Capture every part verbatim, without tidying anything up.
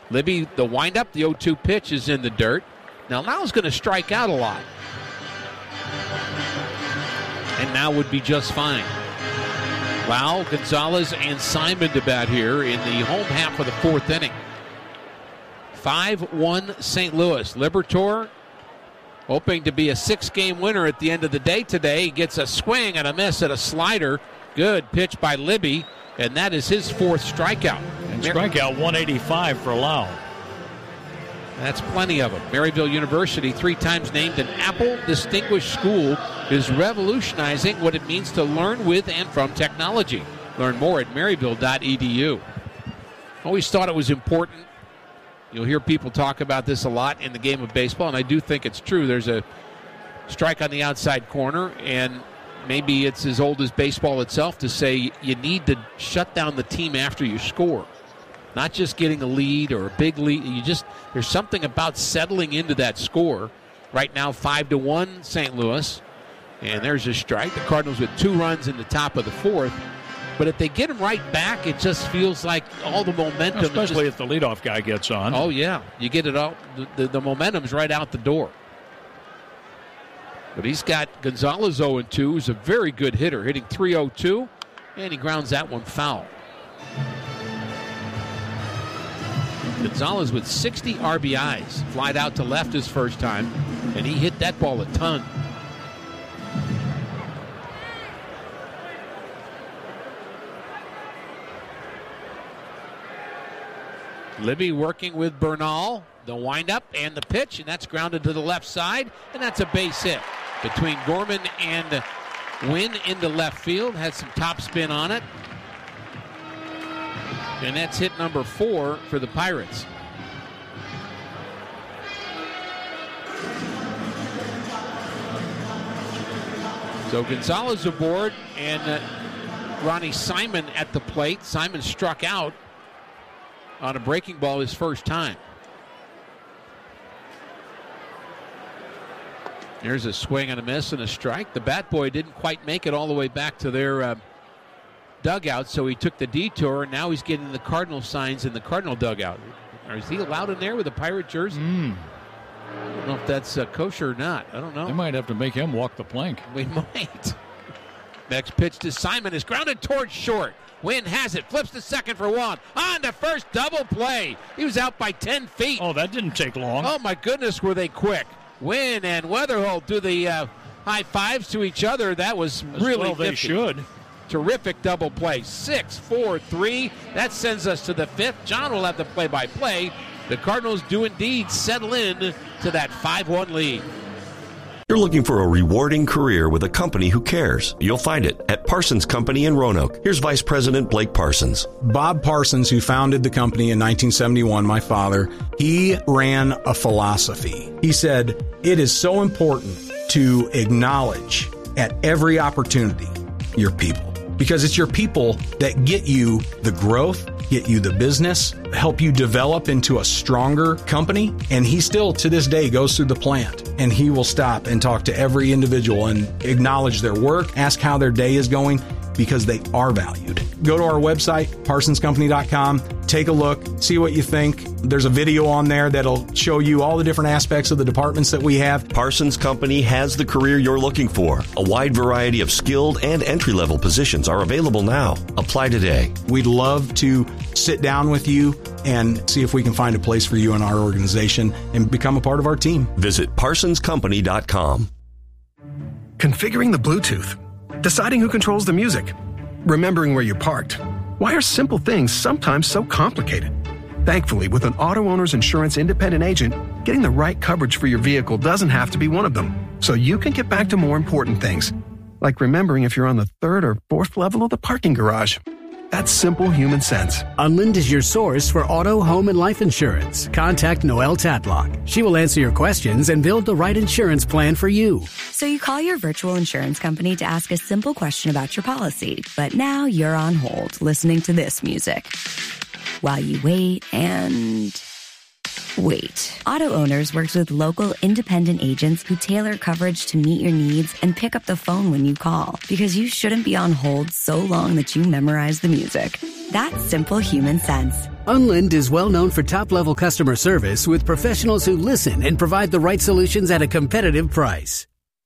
Libby, the windup, the oh two pitch is in the dirt. Now Lyle's going to strike out a lot. And now would be just fine. Lau, Gonzalez, and Simon to bat here in the home half of the fourth inning. five one Saint Louis. Liberatore hoping to be a six-game winner at the end of the day today. He gets a swing and a miss at a slider. Good pitch by Libby, and that is his fourth strikeout. And strikeout one eighty-five for Lau. That's plenty of them. Maryville University, three times named an Apple Distinguished School, is revolutionizing what it means to learn with and from technology. Learn more at maryville dot e d u. Always thought it was important. You'll hear people talk about this a lot in the game of baseball, and I do think it's true. There's a strike on the outside corner, and maybe it's as old as baseball itself to say you need to shut down the team after you score. Not just getting a lead or a big lead. You just there's something about settling into that score. Right now, five to one, Saint Louis, and there's a strike. The Cardinals with two runs in the top of the fourth. But if they get them right back, it just feels like all the momentum. Especially just, if the leadoff guy gets on. Oh yeah, you get it all. The, the, the momentum's right out the door. But he's got Gonzalez oh and two, who's a very good hitter, hitting three oh two, and he grounds that one foul. Gonzalez with sixty R B Is. Flied out to left his first time, and he hit that ball a ton. Libby working with Bernal. The windup and the pitch, and that's grounded to the left side, and that's a base hit. Between Gorman and Wynn into left field. Had some top spin on it. And that's hit number four for the Pirates. So Gonzalez aboard, and uh, Ronnie Simon at the plate. Simon struck out on a breaking ball his first time. There's a swing and a miss and a strike. The bat boy didn't quite make it all the way back to their uh, dugout, so he took the detour, and now he's getting the Cardinal signs in the Cardinal dugout. Or is he allowed in there with a Pirate jersey? Mm. I don't know if that's uh, kosher or not. I don't know. They might have to make him walk the plank. We might. Next pitch to Simon is grounded towards short. Wynn has it, flips to second for one. On to first, double play. He was out by ten feet. Oh, that didn't take long. Oh, my goodness, were they quick. Wynn and Weatherholt do the uh, high fives to each other. That was As really well they nifty. should. Terrific double play. Six, four, three. That sends us to the fifth. John will have the play-by-play. The Cardinals do indeed settle in to that five one lead. You're looking for a rewarding career with a company who cares. You'll find it at Parsons Company in Roanoke. Here's Vice President Blake Parsons. Bob Parsons, who founded the company in nineteen seventy-one, my father, he ran a philosophy. He said, it is so important to acknowledge at every opportunity your people, because it's your people that get you the growth, get you the business, help you develop into a stronger company. And he still, to this day, goes through the plant, and he will stop and talk to every individual and acknowledge their work, ask how their day is going, because they are valued. Go to our website, parsons company dot com, take a look, see what you think. There's a video on there that'll show you all the different aspects of the departments that we have. Parsons Company has the career you're looking for. A wide variety of skilled and entry-level positions are available now. Apply today. We'd love to sit down with you and see if we can find a place for you in our organization and become a part of our team. Visit parsons company dot com. Configuring the Bluetooth, deciding who controls the music, remembering where you parked. Why are simple things sometimes so complicated? Thankfully, with an auto owner's insurance independent agent, getting the right coverage for your vehicle doesn't have to be one of them. So you can get back to more important things, like remembering if you're on the third or fourth level of the parking garage. That's simple human sense. Unlind is your source for auto, home, and life insurance. Contact Noelle Tatlock. She will answer your questions and build the right insurance plan for you. So you call your virtual insurance company to ask a simple question about your policy, but now you're on hold listening to this music while you wait and Wait. Auto Owners works with local independent agents who tailor coverage to meet your needs and pick up the phone when you call, because you shouldn't be on hold so long that you memorize the music. That's simple human sense. Unlind is well known for top-level customer service with professionals who listen and provide the right solutions at a competitive price.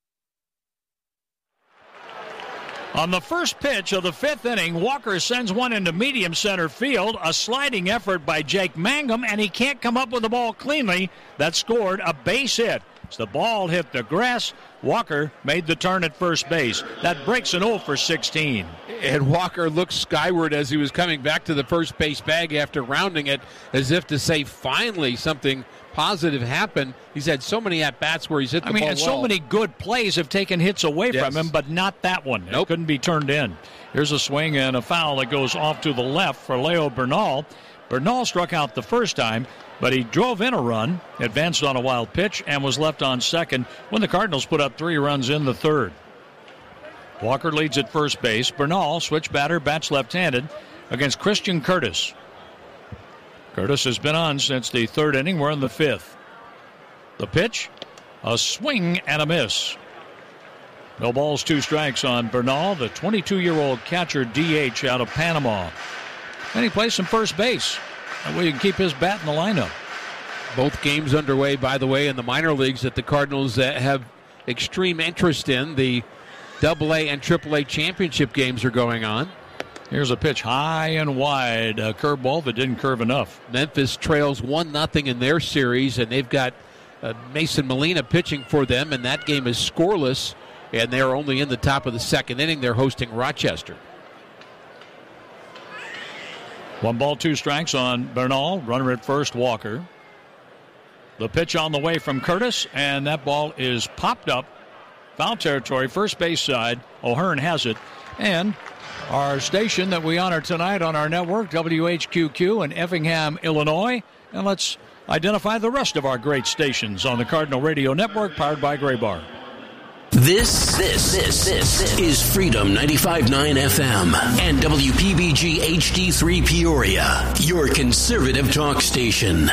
On the first pitch of the fifth inning, Walker sends one into medium center field. A sliding effort by Jake Mangum, and he can't come up with the ball cleanly. That scored a base hit. As the ball hit the grass, Walker made the turn at first base. That breaks an oh for sixteen. And Walker looked skyward as he was coming back to the first base bag after rounding it, as if to say, finally, something positive happened. He's had so many at-bats where he's hit the I mean, ball and well. so many good plays have taken hits away Yes. from him, but not that one. Nope. It couldn't be turned in. Here's a swing and a foul that goes off to the left for Leo Bernal. Bernal struck out the first time, but he drove in a run, advanced on a wild pitch, and was left on second when the Cardinals put up three runs in the third. Walker leads at first base. Bernal, switch batter, bats left-handed against Christian Curtis. Curtis has been on since the third inning. We're in the fifth. The pitch, a swing and a miss. No balls, two strikes on Bernal, the twenty-two-year-old catcher D H out of Panama. And he plays some first base. That way you can keep his bat in the lineup. Both games underway, by the way, in the minor leagues that the Cardinals uh, have extreme interest in. The double A and triple A championship games are going on. Here's a pitch high and wide, a curveball that didn't curve enough. Memphis trails one nothing in their series, and they've got uh, Mason Molina pitching for them, and that game is scoreless, and they're only in the top of the second inning. They're hosting Rochester. One ball, two strikes on Bernal. Runner at first, Walker. The pitch on the way from Curtis, and that ball is popped up. Foul territory, first base side. O'Hearn has it. And our station that we honor tonight on our network, W H Q Q in Effingham, Illinois. And let's identify the rest of our great stations on the Cardinal Radio Network, powered by Graybar. This, this, this, this is Freedom ninety-five point nine F M and W P B G H D three Peoria, your conservative talk station.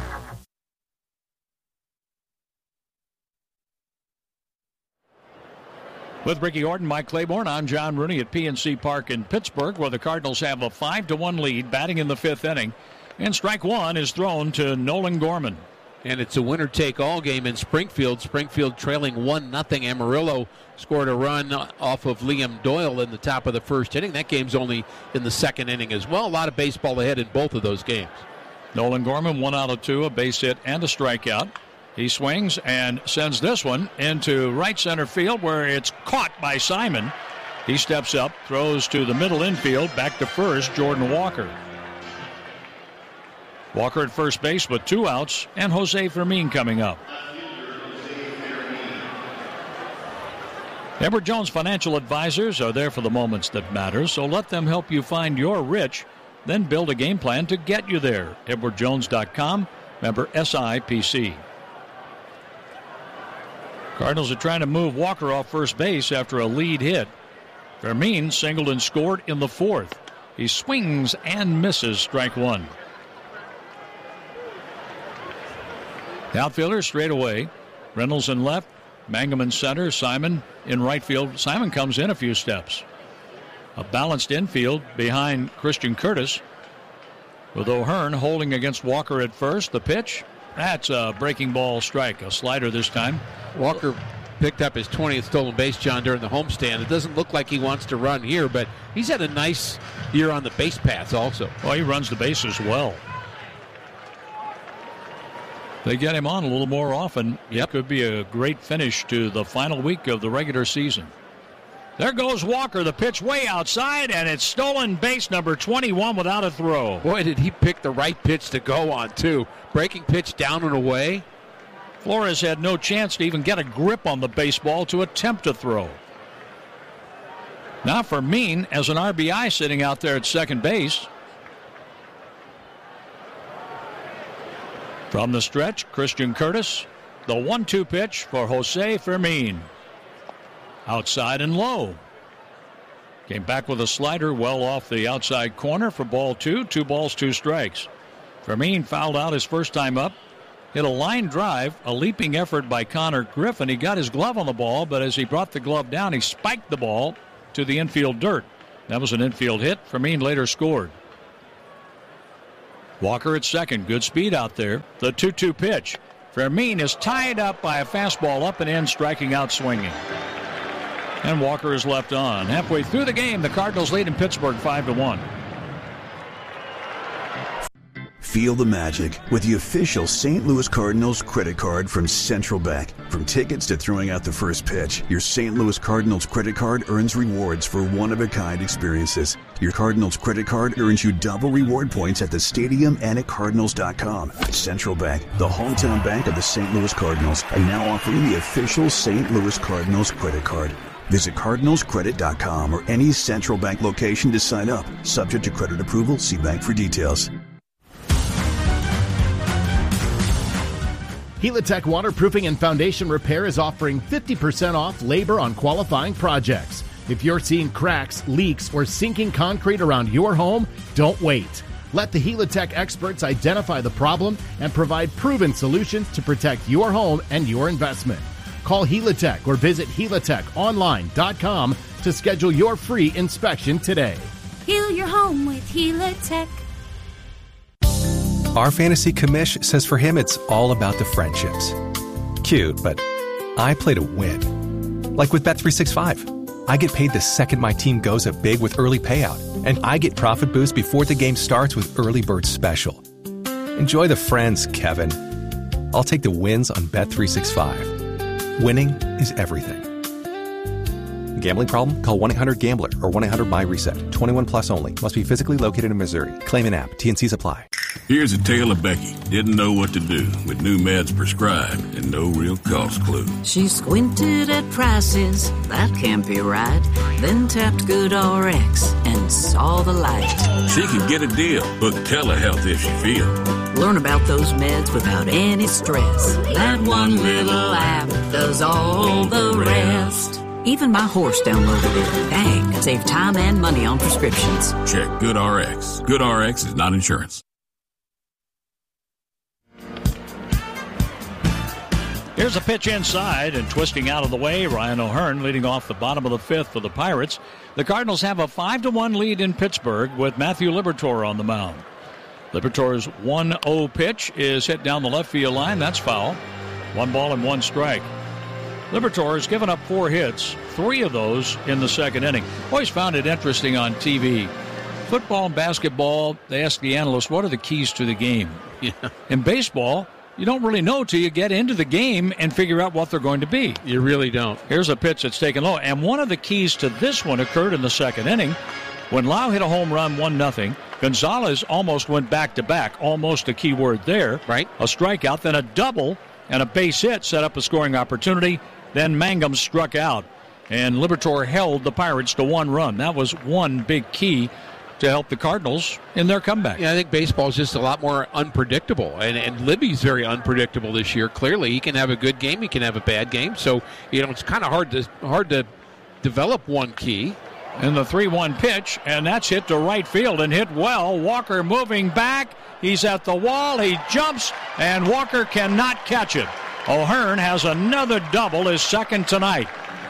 With Ricky Orton, Mike Claiborne, I'm John Rooney at P N C Park in Pittsburgh, where the Cardinals have a five to one lead, batting in the fifth inning. And strike one is thrown to Nolan Gorman. And it's a winner-take-all game in Springfield. Springfield trailing one nothing. Amarillo scored a run off of Liam Doyle in the top of the first inning. That game's only in the second inning as well. A lot of baseball ahead in both of those games. Nolan Gorman, one out of two, a base hit and a strikeout. He swings and sends this one into right center field, where it's caught by Simon. He steps up, throws to the middle infield, back to first, Jordan Walker. Walker at first base with two outs, and Jose Fermin coming up. Edward Jones Financial Advisors are there for the moments that matter, so let them help you find your rich, then build a game plan to get you there. Edward Jones dot com, member S I P C. Cardinals are trying to move Walker off first base after a lead hit. Fermin singled and scored in the fourth. He swings and misses, strike one. The outfielder straight away. Reynolds in left, Mangum in center, Simon in right field. Simon comes in a few steps. A balanced infield behind Christian Curtis, with O'Hearn holding against Walker at first. The pitch, that's a breaking ball strike, a slider this time. Walker picked up his twentieth stolen base, John, during the homestand. It doesn't look like he wants to run here, but he's had a nice year on the base paths also. Well, he runs the bases well. They get him on a little more often. Yep. It could be a great finish to the final week of the regular season. There goes Walker. The pitch way outside, and it's stolen base number twenty-one without a throw. Boy, did he pick the right pitch to go on, too. Breaking pitch down and away. Flores had no chance to even get a grip on the baseball to attempt a throw. Now Fermin as an R B I sitting out there at second base. From the stretch, Christian Curtis. The one two pitch for Jose Fermin. Outside and low. Came back with a slider well off the outside corner for ball two. Two balls, two strikes. Fermin fouled out his first time up. hit a line drive, a leaping effort by Connor Griffin. He got his glove on the ball, but as he brought the glove down, he spiked the ball to the infield dirt. That was an infield hit. Fermin later scored. Walker at second. Good speed out there. The two two pitch. Fermin is tied up by a fastball up and in, striking out swinging. And Walker is left on. Halfway through the game, the Cardinals lead in Pittsburgh five to one. Feel the magic with the official Saint Louis Cardinals credit card from Central Bank. From tickets to throwing out the first pitch, your Saint Louis Cardinals credit card earns rewards for one-of-a-kind experiences. Your Cardinals credit card earns you double reward points at the stadium and at Cardinals dot com. Central Bank, the hometown bank of the Saint Louis Cardinals, and now offering the official Saint Louis Cardinals credit card. Visit Cardinals Credit dot com or any Central Bank location to sign up. Subject to credit approval, see bank for details. Helitech Waterproofing and Foundation Repair is offering fifty percent off labor on qualifying projects. If you're seeing cracks, leaks, or sinking concrete around your home, don't wait. Let the Helitech experts identify the problem and provide proven solutions to protect your home and your investment. Call Helitech or visit Helitech Online dot com to schedule your free inspection today. Heal your home with Helitech. Our fantasy commish says for him it's all about the friendships. Cute, but I play to win. Like with Bet three sixty-five. I get paid the second my team goes up big with early payout, and I get profit boost before the game starts with Early Bird Special. Enjoy the friends, Kevin. I'll take the wins on Bet three sixty-five. Winning is everything. Gambling problem? Call one eight hundred gambler or one eight hundred my reset. twenty-one plus only. Must be physically located in Missouri. Claim an app. T N Cs apply. Here's a tale of Becky. Didn't know what to do with new meds prescribed and no real cost clue. She squinted at prices, that can't be right. Then tapped GoodRx and saw the light. She could get a deal. Book telehealth if she feels. Learn about those meds without any stress. That one little app does all the rest. Even my horse downloaded it. Dang, save time and money on prescriptions. Check GoodRx. GoodRx is not insurance. Here's a pitch inside and twisting out of the way. Ryan O'Hearn leading off the bottom of the fifth for the Pirates. The Cardinals have a five to one lead in Pittsburgh with Matthew Liberatore on the mound. Liberatore's one oh pitch is hit down the left field line. That's foul. One ball and one strike. Liberatore has given up four hits, three of those in the second inning. Always found it interesting on T V. Football and basketball, they ask the analysts, what are the keys to the game? Yeah. In baseball, you don't really know till you get into the game and figure out what they're going to be. You really don't. Here's a pitch that's taken low. And one of the keys to this one occurred in the second inning when Lau hit a home run, one nothing. Gonzalez almost went back-to-back, almost a key word there. Right. A strikeout, then a double, and a base hit set up a scoring opportunity. Then Mangum struck out, and Liberatore held the Pirates to one run. That was one big key to help the Cardinals in their comeback. Yeah, I think baseball is just a lot more unpredictable, and, and Libby's very unpredictable this year. Clearly, he can have a good game, he can have a bad game. So, you know, it's kind of hard to hard to develop one key. And the three one pitch, and that's hit to right field and hit well. Walker moving back. He's at the wall. He jumps, and Walker cannot catch it. O'Hearn has another double, his second tonight.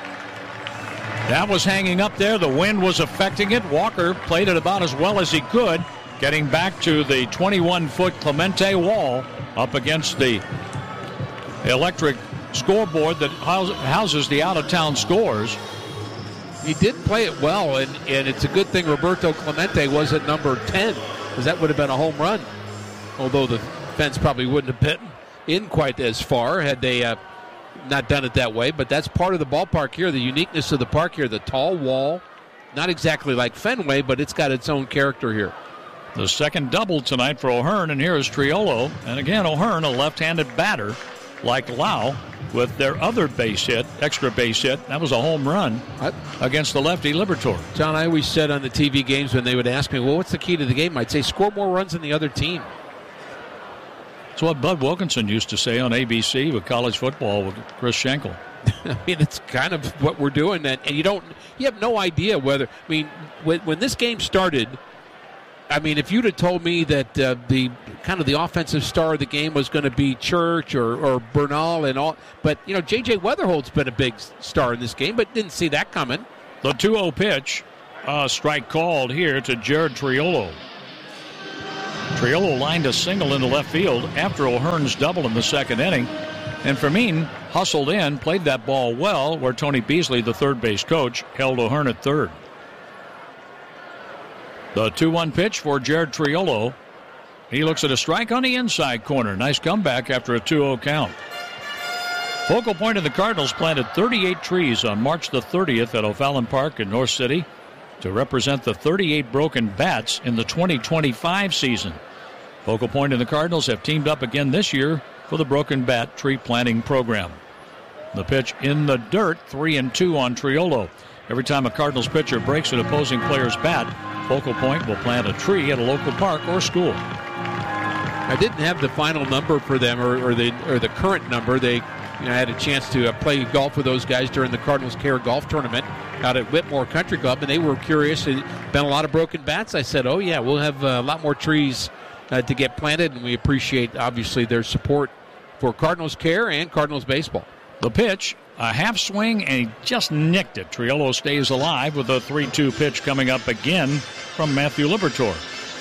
That was hanging up there. The wind was affecting it. Walker played it about as well as he could, getting back to the twenty-one foot Clemente wall up against the electric scoreboard that houses the out-of-town scores. He did play it well, and, and it's a good thing Roberto Clemente was at number ten, because that would have been a home run, although the fence probably wouldn't have been in quite as far had they uh, not done it that way. But that's part of the ballpark here, the uniqueness of the park here, the tall wall, not exactly like Fenway, but it's got its own character here. The second double tonight for O'Hearn, and here is Triolo. And again, O'Hearn, a left-handed batter like Lau, with their other base hit, extra base hit. That was a home run what? against the lefty Liberatore. John, I always said on the T V games when they would ask me, well, what's the key to the game? I'd say score more runs than the other team. That's what Bud Wilkinson used to say on A B C with college football with Chris Schenkel. I mean, it's kind of what we're doing, and, and you don't, you have no idea whether. I mean, when, when this game started, I mean, if you'd have told me that uh, the kind of the offensive star of the game was going to be Church or, or Bernal and all, but, you know, J J Weatherhold's been a big star in this game, but didn't see that coming. The two oh pitch, uh, strike called here to Jared Triolo. Triolo lined a single into left field after O'Hearn's double in the second inning. And Fermin hustled in, played that ball well, where Tony Beasley, the third base coach, held O'Hearn at third. The two one pitch for Jared Triolo. He looks at a strike on the inside corner. Nice comeback after a two oh count. Focal Point of the Cardinals planted thirty-eight trees on March the thirtieth at O'Fallon Park in North City to represent the thirty-eight broken bats in the twenty twenty-five season. Focal Point and the Cardinals have teamed up again this year for the Broken Bat Tree Planting Program. The pitch in the dirt, three and two on Triolo. Every time a Cardinals pitcher breaks an opposing player's bat, Focal Point will plant a tree at a local park or school. I didn't have the final number for them, or, or the or the current number. They, you know, had a chance to uh, play golf with those guys during the Cardinals Care Golf Tournament out at Whitmore Country Club, and they were curious. There's been a lot of broken bats. I said, oh, yeah, we'll have a lot more trees uh, to get planted, and we appreciate, obviously, their support for Cardinals Care and Cardinals Baseball. The pitch, a half swing, and he just nicked it. Triolo stays alive with a three two pitch coming up again from Matthew Liberatore.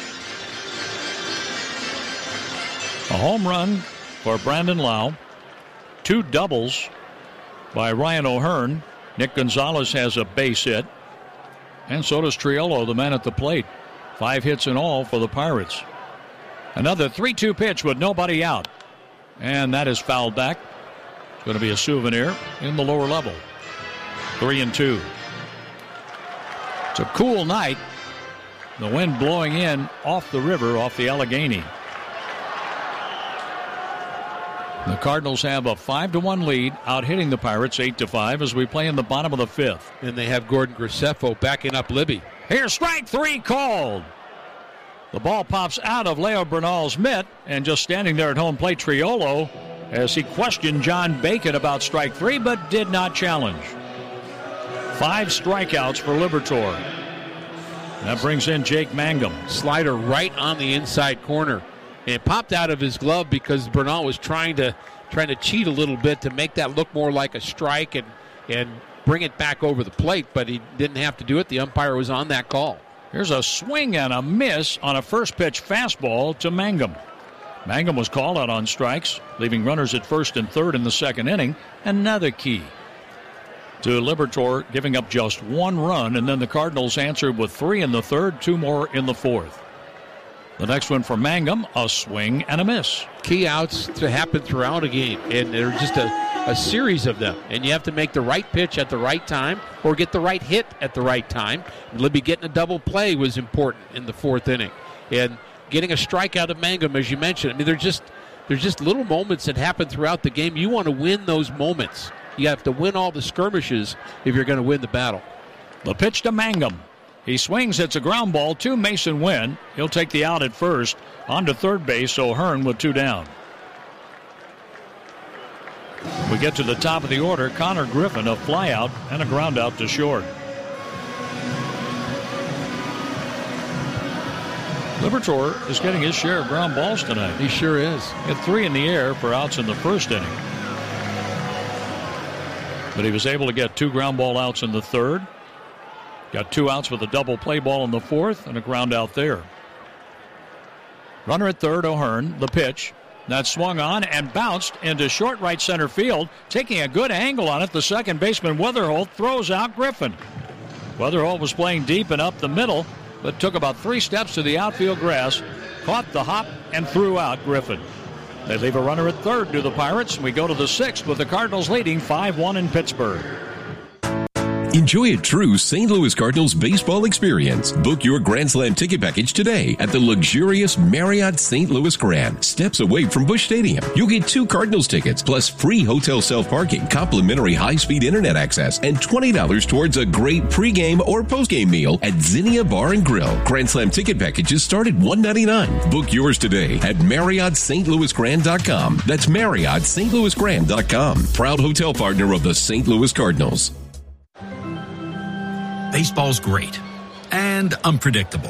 A home run for Brandon Lau. Two doubles by Ryan O'Hearn. Nick Gonzalez has a base hit. And so does Triolo, the man at the plate. Five hits in all for the Pirates. Another three two pitch with nobody out. And that is fouled back. It's going to be a souvenir in the lower level. Three and two. It's a cool night. The wind blowing in off the river, off the Allegheny. The Cardinals have a five to one lead, out hitting the Pirates eight to five as we play in the bottom of the fifth. And they have Gordon Graceffo backing up Libby. Here's strike three called. The ball pops out of Leo Bernal's mitt, and just standing there at home plate, Triolo, as he questioned John Bacon about strike three, but did not challenge. Five strikeouts for Liberatore. That brings in Jake Mangum. Slider right on the inside corner. And it popped out of his glove because Bernal was trying to trying to cheat a little bit to make that look more like a strike and, and bring it back over the plate, but he didn't have to do it. The umpire was on that call. Here's a swing and a miss on a first pitch fastball to Mangum. Mangum was called out on strikes, leaving runners at first and third in the second inning. Another key to Liberatore giving up just one run, and then the Cardinals answered with three in the third, two more in the fourth. The next one for Mangum, a swing and a miss. Key outs to happen throughout a game, and they're just a, a series of them. And you have to make the right pitch at the right time or get the right hit at the right time. Libby getting a double play was important in the fourth inning. And getting a strikeout of Mangum, as you mentioned. I mean, there's just, there's just little moments that happen throughout the game. You want to win those moments. You have to win all the skirmishes if you're going to win the battle. The pitch to Mangum. He swings, it's a ground ball to Mason Wynn. He'll take the out at first. On to third base, O'Hearn with two down. We get to the top of the order. Connor Griffin, a fly out and a ground out to short. Liberatore is getting his share of ground balls tonight. He sure is. He had three in the air for outs in the first inning. But he was able to get two ground ball outs in the third. Got two outs with a double play ball in the fourth and a ground out there. Runner at third, O'Hearn. The pitch. That swung on and bounced into short right center field. Taking a good angle on it, the second baseman Weatherholt throws out Griffin. Weatherholt was playing deep and up the middle, but took about three steps to the outfield grass, caught the hop, and threw out Griffin. They leave a runner at third to the Pirates. We go to the sixth with the Cardinals leading five one in Pittsburgh. Enjoy a true Saint Louis Cardinals baseball experience. Book your Grand Slam ticket package today at the luxurious Marriott Saint Louis Grand, steps away from Busch Stadium. You'll get two Cardinals tickets plus free hotel self-parking, complimentary high-speed internet access, and twenty dollars towards a great pregame or postgame meal at Zinnia Bar and Grill. Grand Slam ticket packages start at one hundred ninety-nine dollars. Book yours today at Marriott Saint Louis Grand dot com. That's Marriott Saint Louis Grand dot com. Proud hotel partner of the Saint Louis Cardinals. Baseball's great and unpredictable.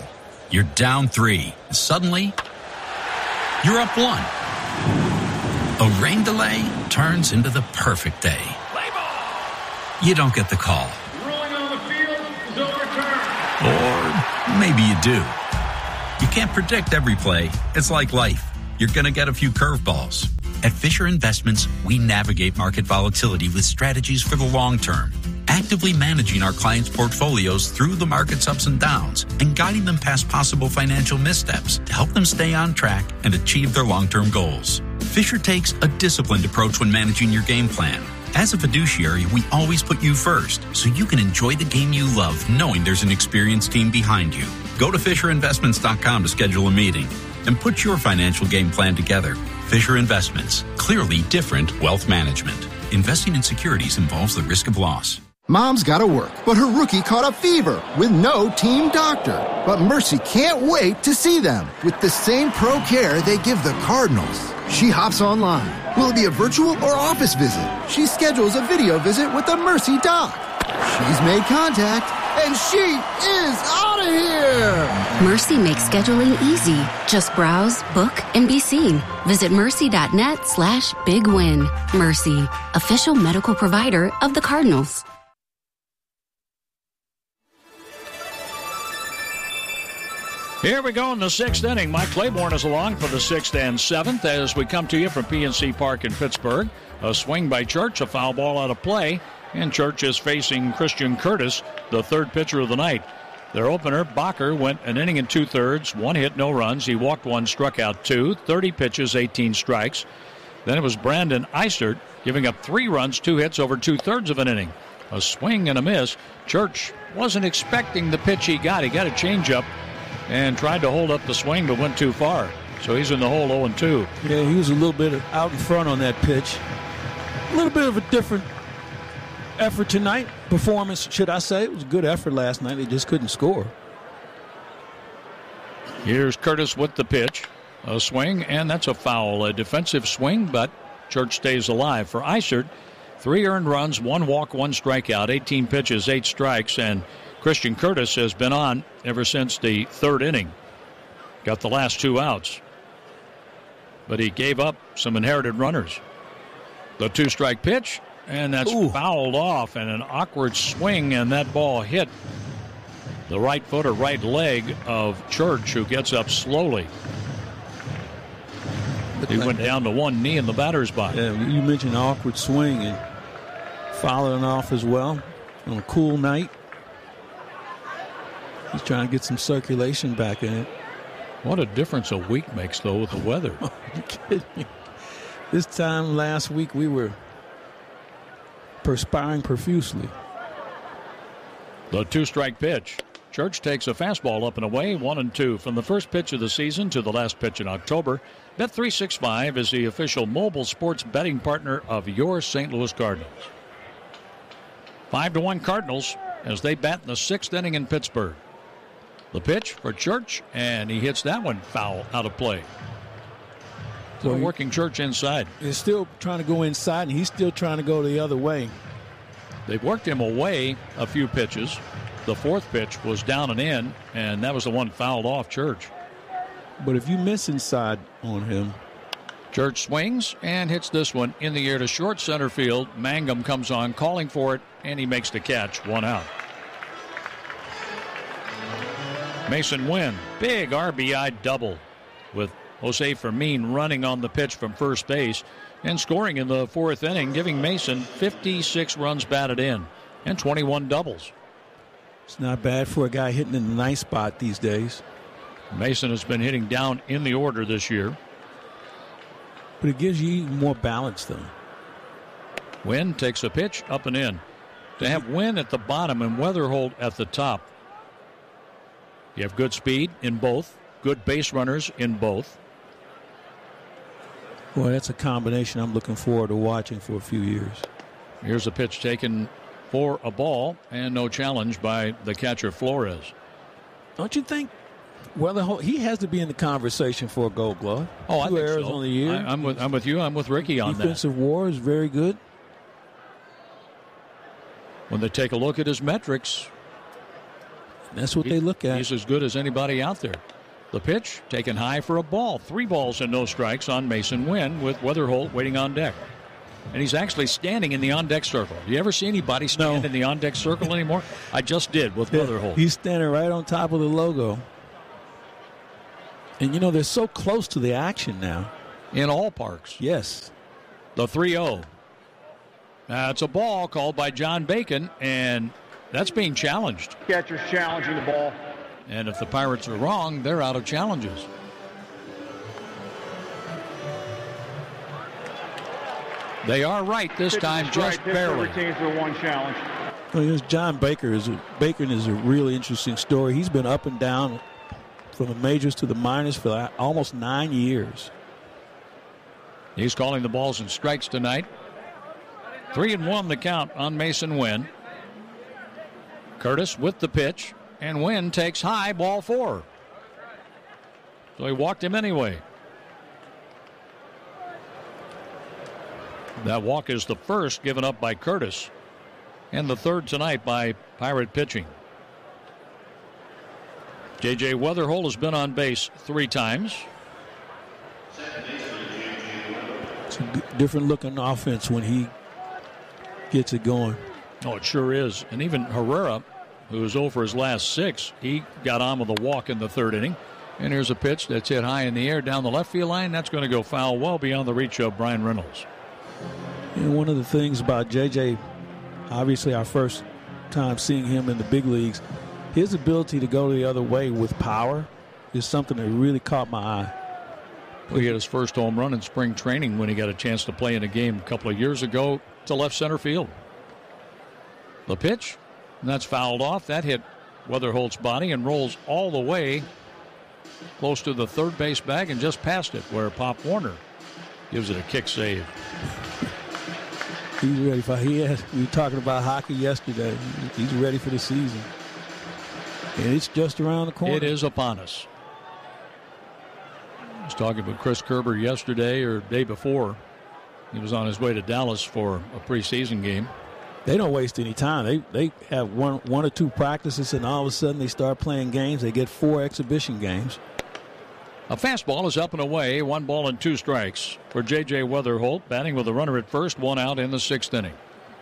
You're down three. Suddenly, you're up one. A rain delay turns into the perfect day. You don't get the call. Ruling on the field is overturned. Or maybe you do. You can't predict every play. It's like life. You're going to get a few curveballs. At Fisher Investments, we navigate market volatility with strategies for the long term, actively managing our clients' portfolios through the market's ups and downs and guiding them past possible financial missteps to help them stay on track and achieve their long-term goals. Fisher takes a disciplined approach when managing your game plan. As a fiduciary, we always put you first, so you can enjoy the game you love knowing there's an experienced team behind you. Go to Fisher Investments dot com to schedule a meeting and put your financial game plan together. Fisher Investments, clearly different wealth management. Investing in securities involves the risk of loss. Mom's gotta work, but her rookie caught a fever with no team doctor. But Mercy can't wait to see them with the same pro care they give the Cardinals. She hops online. Will it be a virtual or office visit? She schedules a video visit with the Mercy doc. She's made contact, and she is out of here! Mercy makes scheduling easy. Just browse, book, and be seen. Visit mercy.net slash big win. Mercy, official medical provider of the Cardinals. Here we go in the sixth inning. Mike Claiborne is along for the sixth and seventh as we come to you from P N C Park in Pittsburgh. A swing by Church, a foul ball out of play, and Church is facing Christian Curtis, the third pitcher of the night. Their opener, Bacher, went an inning and two-thirds, one hit, no runs. He walked one, struck out two, thirty pitches, eighteen strikes. Then it was Brandon Eisert giving up three runs, two hits over two-thirds of an inning. A swing and a miss. Church wasn't expecting the pitch he got. He got a changeup and tried to hold up the swing but went too far. So he's in the hole oh and two. Yeah, he was a little bit out in front on that pitch. A little bit of a different effort tonight. Performance, should I say. It was a good effort last night. They just couldn't score. Here's Curtis with the pitch. A swing, and that's a foul. A defensive swing, but Church stays alive. For Eisert, three earned runs, one walk, one strikeout, eighteen pitches, eight strikes, and Christian Curtis has been on ever since the third inning. Got the last two outs. But he gave up some inherited runners. The two-strike pitch, and that's Ooh. fouled off, and an awkward swing, and that ball hit the right foot or right leg of Church, who gets up slowly. He went down to one knee in the batter's box. Yeah, you mentioned awkward swing and fouling off as well on a cool night. He's trying to get some circulation back in it. What a difference a week makes, though, with the weather. Are you kidding me? This time last week we were perspiring profusely. The two-strike pitch. Church takes a fastball up and away, one and two. From the first pitch of the season to the last pitch in October, Bet three sixty-five is the official mobile sports betting partner of your Saint Louis Cardinals. Five to one Cardinals as they bat in the sixth inning in Pittsburgh. The pitch for Church, and he hits that one foul out of play. So he, working Church inside. He's still trying to go inside, and he's still trying to go the other way. They've worked him away a few pitches. The fourth pitch was down and in, and that was the one fouled off Church. But if you miss inside on him. Church swings and hits this one in the air to short center field. Mangum comes on, calling for it, and he makes the catch. One out. Mason Wynn, big R B I double with Jose Fermin running on the pitch from first base and scoring in the fourth inning, giving Mason fifty-six runs batted in and twenty-one doubles. It's not bad for a guy hitting in the nice spot these days. Mason has been hitting down in the order this year. But it gives you even more balance, though. Wynn takes a pitch up and in. To have Wynn at the bottom and Weatherholt at the top. You have good speed in both, good base runners in both. Boy, that's a combination I'm looking forward to watching for a few years. Here's a pitch taken for a ball and no challenge by the catcher Flores. Don't you think Weatherholt, he has to be in the conversation for a Gold Glove? Oh, I Two think errors so. on the year. I, I'm with I'm with you. I'm with Ricky on that. Defensive WAR is very good. When they take a look at his metrics, That's what he, they look at. He's as good as anybody out there. The pitch taken high for a ball. Three balls and no strikes on Mason Wynn with Weatherholt waiting on deck. And he's actually standing in the on-deck circle. Do you ever see anybody stand no. in the on-deck circle anymore? I just did with yeah, Weatherholt. He's standing right on top of the logo. And, you know, they're so close to the action now. In all parks. Yes. The three oh. That's a ball called by John Bacon, and that's being challenged. Catcher's challenging the ball. And if the Pirates are wrong, they're out of challenges. They are right this time, just barely. One challenge. Well, John Baker is a, Bacon is a really interesting story. He's been up and down from the majors to the minors for almost nine years. He's calling the balls and strikes tonight. Three and one the count on Mason Wynn. Curtis with the pitch, and Wynn takes high, ball four. So he walked him anyway. That walk is the first given up by Curtis, and the third tonight by Pirate pitching. J J. Weatherholt has been on base three times. It's a different looking offense when he gets it going. Oh, it sure is. And even Herrera, who was over his last six, he got on with a walk in the third inning. And here's a pitch that's hit high in the air down the left field line. That's going to go foul well beyond the reach of Brian Reynolds. And one of the things about J J, obviously our first time seeing him in the big leagues, his ability to go the other way with power is something that really caught my eye. Well, he had his first home run in spring training when he got a chance to play in a game a couple of years ago to left center field. The pitch, and that's fouled off. That hit Weatherholt's body and rolls all the way close to the third base bag and just past it, where Pop Warner gives it a kick save. He's ready for he had, we were talking about hockey yesterday. He's ready for the season. And it's just around the corner. It is upon us. I was talking with Chris Kerber yesterday or day before. He was on his way to Dallas for a preseason game. They don't waste any time. They they have one one or two practices, and all of a sudden they start playing games. They get four exhibition games. A fastball is up and away. One ball and two strikes for J J. Weatherholt, batting with a runner at first, one out in the sixth inning.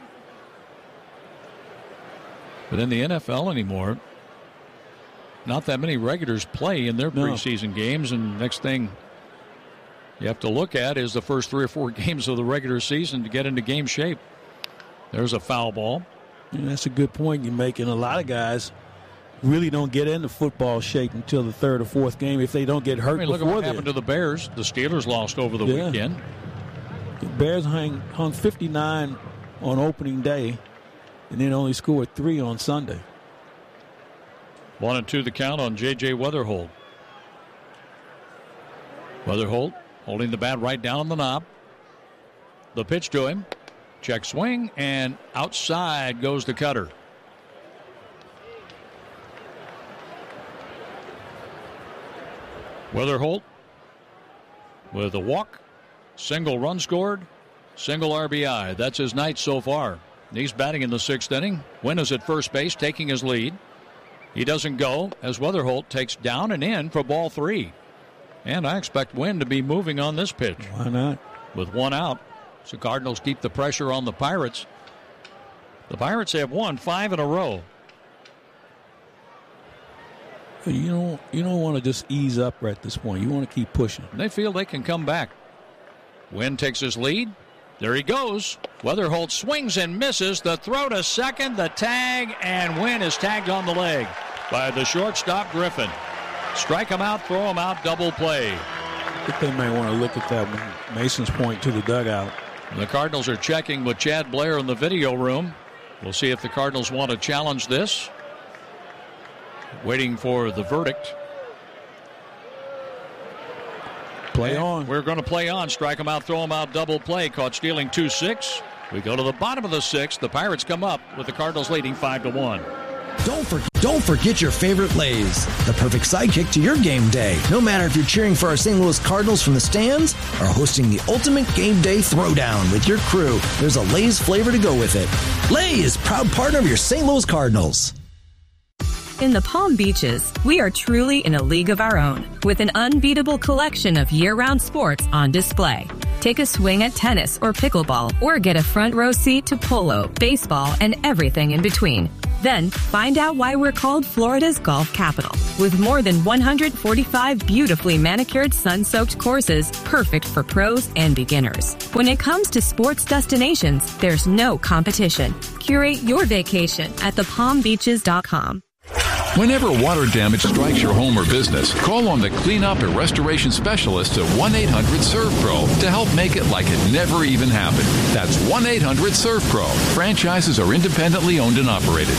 But in the N F L anymore, not that many regulars play in their no. preseason games, and next thing you have to look at is the first three or four games of the regular season to get into game shape. There's a foul ball. Yeah, that's a good point you're making. A lot of guys really don't get into football shape until the third or fourth game if they don't get hurt. I mean, before look at what then. happened to the Bears. The Steelers lost over the yeah. weekend. The Bears hung, hung fifty-nine on opening day and then only scored three on Sunday. One and two the count on J J. Weatherholt. Weatherholt holding the bat right down on the knob. The pitch to him. Check swing, and outside goes the cutter. Weatherholt with a walk, single run scored, single R B I. That's his night so far. He's batting in the sixth inning. Wynn is at first base, taking his lead. He doesn't go as Weatherholt takes down and in for ball three. And I expect Wynn to be moving on this pitch. Why not? With one out. So Cardinals keep the pressure on the Pirates. The Pirates have won five in a row. You don't, you don't want to just ease up at this point. You want to keep pushing. They feel they can come back. Wynn takes his lead. There he goes. Weatherholt swings and misses. The throw to second, the tag, and Wynn is tagged on the leg by the shortstop Griffin. Strike him out, throw him out, double play. I think they may want to look at that Mason's point to the dugout. The Cardinals are checking with Chad Blair in the video room. We'll see if the Cardinals want to challenge this. Waiting for the verdict. Play on. We're going to play on. Strike him out, throw him out, double play. Caught stealing two six. We go to the bottom of the sixth. The Pirates come up with the Cardinals leading five to one. Don't forget, don't forget your favorite Lays, the perfect sidekick to your game day. No matter if you're cheering for our Saint Louis Cardinals from the stands or hosting the ultimate game day throwdown with your crew, there's a Lays flavor to go with it. Lays, proud partner of your Saint Louis Cardinals. In the Palm Beaches, we are truly in a league of our own, with an unbeatable collection of year-round sports on display. Take a swing at tennis or pickleball, or get a front row seat to polo, baseball, and everything in between. Then, find out why we're called Florida's golf capital, with more than one hundred forty-five beautifully manicured sun-soaked courses perfect for pros and beginners. When it comes to sports destinations, there's no competition. Curate your vacation at the palm beaches dot com. Whenever water damage strikes your home or business, call on the cleanup and restoration specialists at one eight hundred serve pro to help make it like it never even happened. That's one eight hundred serve pro. Franchises are independently owned and operated.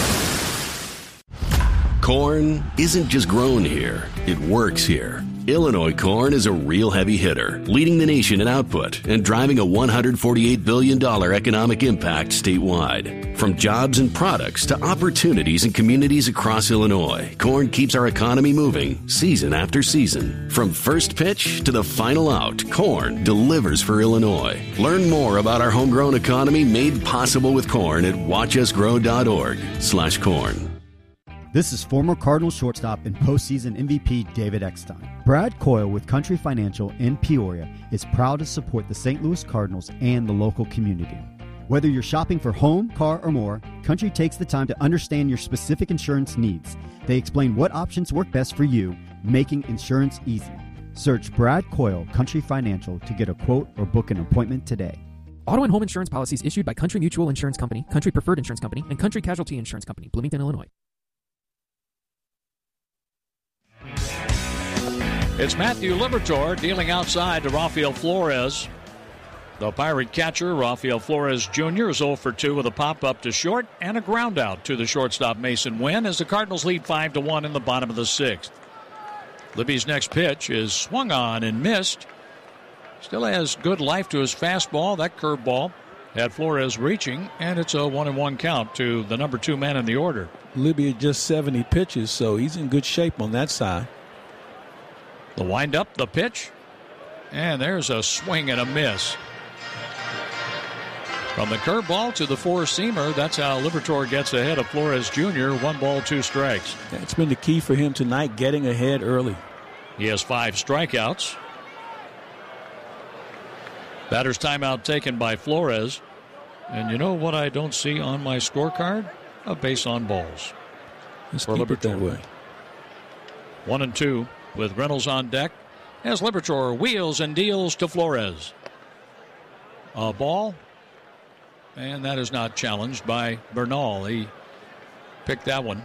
Corn isn't just grown here, it works here. Illinois corn is a real heavy hitter, leading the nation in output and driving a one hundred forty-eight billion dollars economic impact statewide. From jobs and products to opportunities in communities across Illinois, corn keeps our economy moving season after season. From first pitch to the final out, corn delivers for Illinois. Learn more about our homegrown economy made possible with corn at watchusgrow.org slash corn. This is former Cardinals shortstop and postseason M V P David Eckstein. Brad Coyle with Country Financial in Peoria is proud to support the Saint Louis Cardinals and the local community. Whether you're shopping for home, car, or more, Country takes the time to understand your specific insurance needs. They explain what options work best for you, making insurance easy. Search Brad Coyle Country Financial to get a quote or book an appointment today. Auto and home insurance policies issued by Country Mutual Insurance Company, Country Preferred Insurance Company, and Country Casualty Insurance Company, Bloomington, Illinois. It's Matthew Liberatore dealing outside to Rafael Flores. The Pirate catcher, Rafael Flores Junior, is oh for two with a pop-up to short and a ground out to the shortstop Mason Wynn as the Cardinals lead five to one in the bottom of the sixth. Libby's next pitch is swung on and missed. Still has good life to his fastball. That curveball had Flores reaching, and it's a one and one count to the number two man in the order. Libby had just seventy pitches, so he's in good shape on that side. The windup, the pitch, and there's a swing and a miss. From the curveball to the four-seamer, that's how Liberatore gets ahead of Flores Junior One ball, two strikes. That's been the key for him tonight, getting ahead early. He has five strikeouts. Batter's timeout taken by Flores. And you know what I don't see on my scorecard? A base on balls. Let's keep it that way. One and two with Reynolds on deck as Liberatore wheels and deals to Flores. A ball, and that is not challenged by Bernal. He picked that one.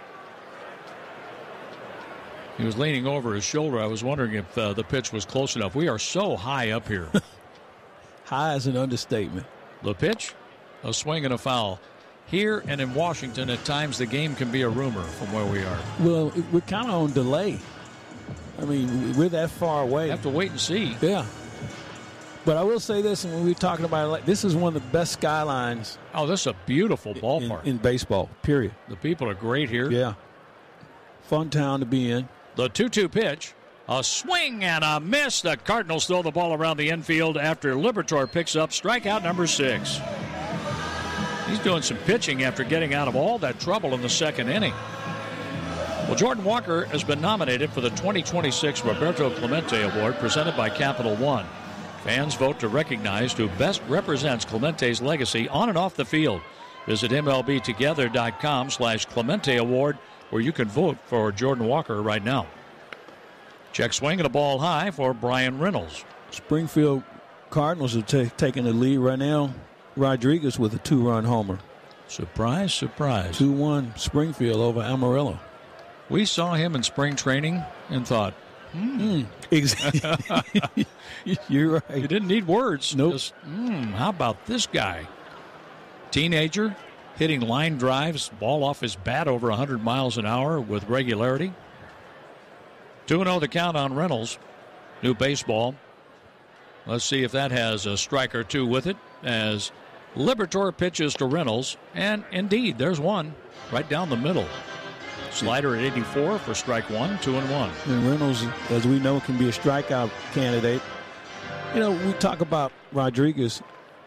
He was leaning over his shoulder. I was wondering if uh, the pitch was close enough. We are so high up here. High is an understatement. The pitch, a swing and a foul. Here and in Washington, at times the game can be a rumor from where we are. Well, we're kind of on delay. I mean, we're that far away. Have to wait and see. Yeah. But I will say this, and when we were talking about it, like, this is one of the best skylines. Oh, this is a beautiful ballpark. In, in baseball, period. The people are great here. Yeah. Fun town to be in. The two two pitch. A swing and a miss. The Cardinals throw the ball around the infield after Liberatore picks up strikeout number six. He's doing some pitching after getting out of all that trouble in the second inning. Well, Jordan Walker has been nominated for the twenty twenty-six Roberto Clemente Award presented by Capital One. Fans vote to recognize who best represents Clemente's legacy on and off the field. Visit M L B together dot com slash Clemente Award where you can vote for Jordan Walker right now. Check swing and a ball high for Brian Reynolds. Springfield Cardinals are t- taking the lead right now. Rodriguez with a two-run homer. Surprise, surprise. two one Springfield over Amarillo. We saw him in spring training and thought, hmm. Exactly. You're right. You didn't need words. Nope. Just, hmm, how about this guy? Teenager, hitting line drives, ball off his bat over one hundred miles an hour with regularity. two and oh the count on Reynolds. New baseball. Let's see if that has a strike or two with it as Liberatore pitches to Reynolds. And indeed, there's one right down the middle. Slider at eighty-four for strike one, two and one. And Reynolds, as we know, can be a strikeout candidate. You know, we talk about Rodriguez.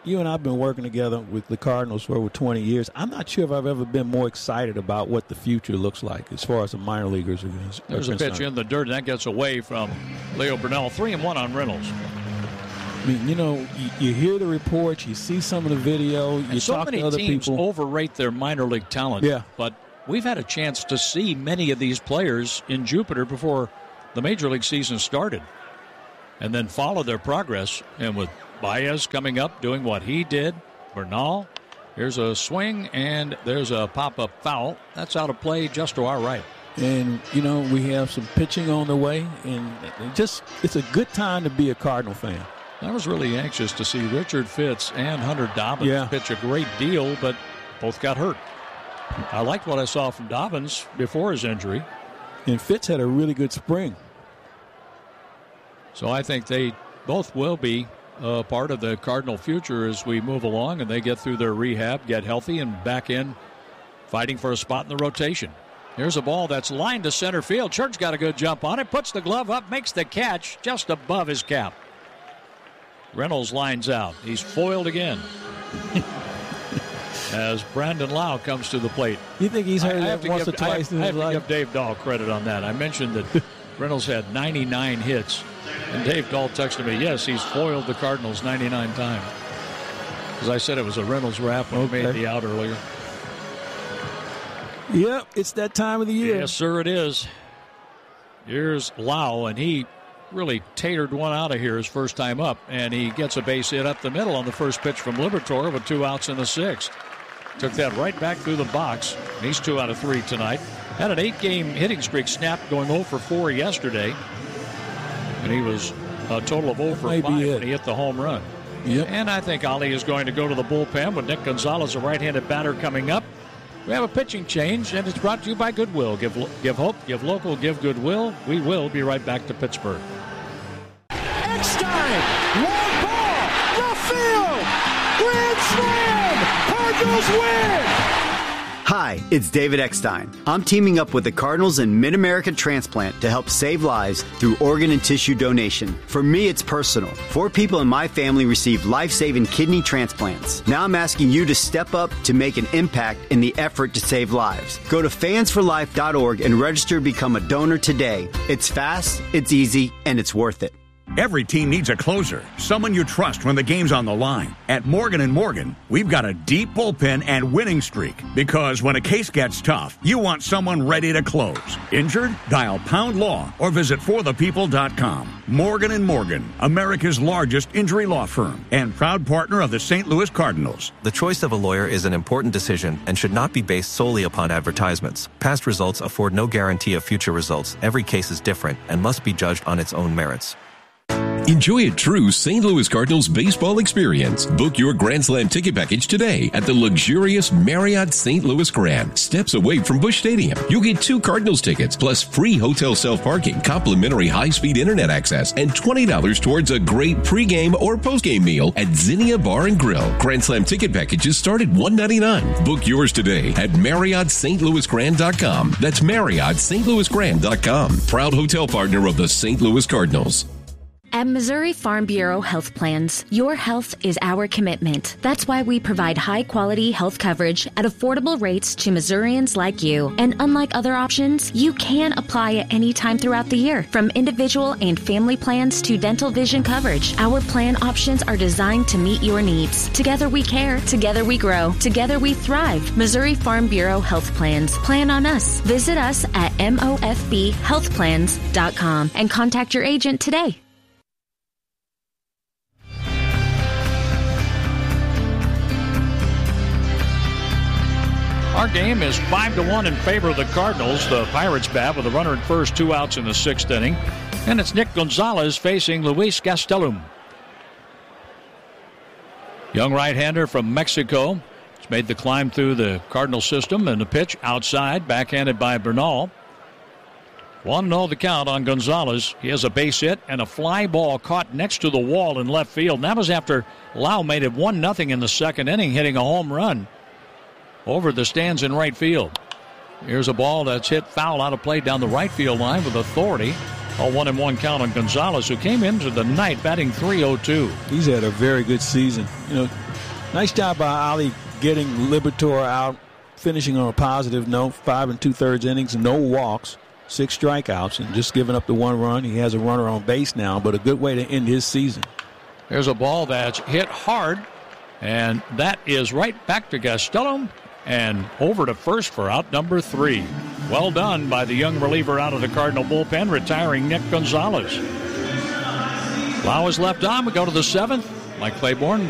you and I have been working together with the Cardinals for over twenty years. I'm not sure if I've ever been more excited about what the future looks like as far as the minor leaguers are concerned. There's a pitch in the dirt, and that gets away from Leo Burnell. Three and one on Reynolds. I mean, you know, you, you hear the reports, you see some of the video, you and so talk many to other teams people. Overrate their minor league talent. Yeah. But we've had a chance to see many of these players in Jupiter before the major league season started, and then follow their progress. And with Baez coming up, doing what he did, Bernal, here's a swing, and there's a pop-up foul. That's out of play just to our right. And, you know, we have some pitching on the way, and just it's a good time to be a Cardinal fan. I was really anxious to see Richard Fitts and Hunter Dobbins yeah. pitch a great deal, but both got hurt. I liked what I saw from Dobbins before his injury. And Fitts had a really good spring. So I think they both will be uh, part of the Cardinal future as we move along and they get through their rehab, get healthy, and back in fighting for a spot in the rotation. Here's a ball that's lined to center field. Church got a good jump on it, puts the glove up, makes the catch just above his cap. Reynolds lines out. He's foiled again. As Brandon Lau comes to the plate. You think he's heard I, that once give, or twice I, in I his have life? to give Dave Dahl credit on that. I mentioned that Reynolds had ninety-nine hits. And Dave Dahl texted me, yes, he's foiled the Cardinals ninety-nine times. Because I said it was a Reynolds rap when okay. he made the out earlier. Yep, it's that time of the year. Yes, sir, it is. Here's Lau, and he really tatered one out of here his first time up, and he gets a base hit up the middle on the first pitch from Liberatore with two outs in the sixth. Took that right back through the box. He's two out of three tonight. Had an eight-game hitting streak snapped, going oh for four yesterday, and he was a total of oh for five when he hit the home run. Yep. And I think Ali is going to go to the bullpen with Nick Gonzalez, a right-handed batter, coming up. We have a pitching change, and it's brought to you by Goodwill. Give, give hope, give local, give Goodwill. We will be right back to Pittsburgh. Eckstein, long ball, left field, grand slam, Cardinals win! Hi, it's David Eckstein. I'm teaming up with the Cardinals and Mid-America Transplant to help save lives through organ and tissue donation. For me, it's personal. Four people in my family received life-saving kidney transplants. Now I'm asking you to step up to make an impact in the effort to save lives. Go to fans for life dot org and register to become a donor today. It's fast, it's easy, and it's worth it. Every team needs a closer, someone you trust when the game's on the line. At Morgan and Morgan, we've got a deep bullpen and winning streak because when a case gets tough, you want someone ready to close. Injured? Dial Pound Law or visit for the people dot com. Morgan and Morgan, America's largest injury law firm and proud partner of the Saint Louis Cardinals. The choice of a lawyer is an important decision and should not be based solely upon advertisements. Past results afford no guarantee of future results. Every case is different and must be judged on its own merits. Enjoy a true Saint Louis Cardinals baseball experience. Book your Grand Slam ticket package today at the luxurious Marriott Saint Louis Grand, steps away from Busch Stadium. You'll get two Cardinals tickets plus free hotel self-parking, complimentary high-speed internet access, and twenty dollars towards a great pregame or postgame meal at Zinnia Bar and Grill. Grand Slam ticket packages start at one hundred ninety-nine dollars. Book yours today at Marriott Saint Louis Grand dot com. That's Marriott Saint Louis Grand dot com. Proud hotel partner of the Saint Louis Cardinals. At Missouri Farm Bureau Health Plans, your health is our commitment. That's why we provide high-quality health coverage at affordable rates to Missourians like you. And unlike other options, you can apply at any time throughout the year. From individual and family plans to dental vision coverage, our plan options are designed to meet your needs. Together we care, together we grow, together we thrive. Missouri Farm Bureau Health Plans. Plan on us. Visit us at M O F B health plans dot com and contact your agent today. Our game is five to one in favor of the Cardinals. The Pirates bat with a runner at first, two outs in the sixth inning. And it's Nick Gonzalez facing Luis Gastelum. Young right-hander from Mexico. He's made the climb through the Cardinal system, and the pitch outside, backhanded by Bernal. one oh the count on Gonzalez. He has a base hit and a fly ball caught next to the wall in left field. And that was after Lau made it one nothing in the second inning, hitting a home run over the stands in right field. Here's a ball that's hit foul out of play down the right field line with authority. A one and one count on Gonzalez, who came into the night batting three oh two. He's had a very good season. You know, Nice job by Ali getting Liberatore out, finishing on a positive note. Five and two-thirds innings, no walks, six strikeouts, and just giving up the one run. He has a runner on base now, but a good way to end his season. There's a ball that's hit hard, and that is right back to Gastelum and over to first for out number three. Well done by the young reliever out of the Cardinal bullpen, retiring Nick Gonzalez. Lau is left on. We go to the seventh. Mike Claiborne